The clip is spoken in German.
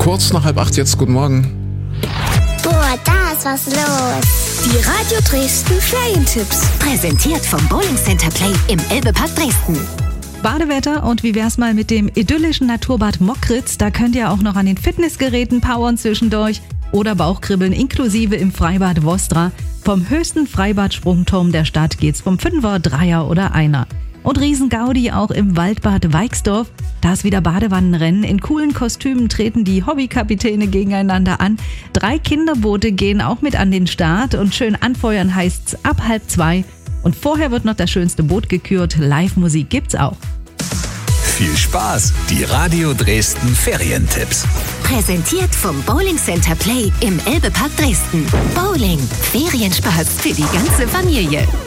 kurz nach 7:30 jetzt. Guten Morgen. Boah, da ist was los. Die Radio Dresden Ferientipps. Präsentiert vom Bowling Center Play im Elbepark Dresden. Badewetter und wie wär's mal mit dem idyllischen Naturbad Mockritz? Da könnt ihr auch noch an den Fitnessgeräten powern zwischendurch oder Bauchkribbeln inklusive im Freibad Vostra. Vom höchsten Freibad-Sprungturm der Stadt geht's vom 5er, 3er oder 1er. Und Riesengaudi auch im Waldbad Weixdorf. Da ist wieder Badewannenrennen. In coolen Kostümen treten die Hobbykapitäne gegeneinander an. 3 Kinderboote gehen auch mit an den Start und schön anfeuern heißt's ab 1:30. Und vorher wird noch das schönste Boot gekürt. Live-Musik gibt's auch. Viel Spaß! Die Radio Dresden Ferientipps. Präsentiert vom Bowling Center Play im Elbepark Dresden. Bowling. Ferienspaß für die ganze Familie.